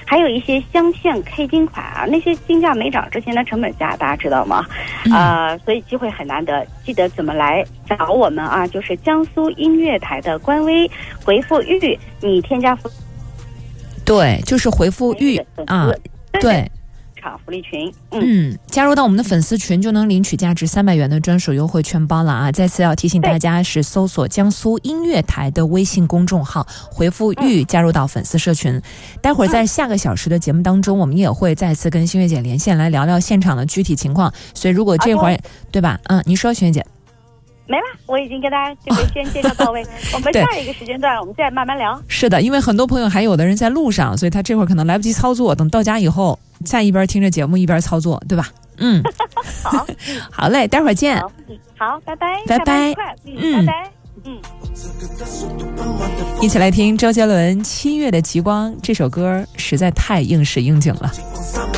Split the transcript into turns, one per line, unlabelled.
还有一些镶嵌 K 金款啊，那些金价没涨之前的成本价，大家知道吗？所以机会很难得，记得怎么来找我们啊？就是江苏音乐台的官微，回复玉，你添加
对，就是回复玉啊，对。
场福利群，
加入到我们的粉丝群就能领取价值300元的专属优惠券包了啊！再次要提醒大家，是搜索江苏音乐台的微信公众号，回复玉加入到粉丝社群。待会儿在下个小时的节目当中，我们也会再次跟新月姐连线来聊聊现场的具体情况。所以如果这会儿，对吧？你说，新月姐。
没了，我已经跟大家这个先介绍到位。我们下一个时间段我们再慢慢聊。
是的，因为很多朋友还有的人在路上，所以他这会儿可能来不及操作，等到家以后再一边听着节目一边操作，对吧？
好，
好嘞，待会儿见。
好，拜拜，
拜拜，
拜拜，
一起来听周杰伦《七月的极光》这首歌，实在太应时应景了。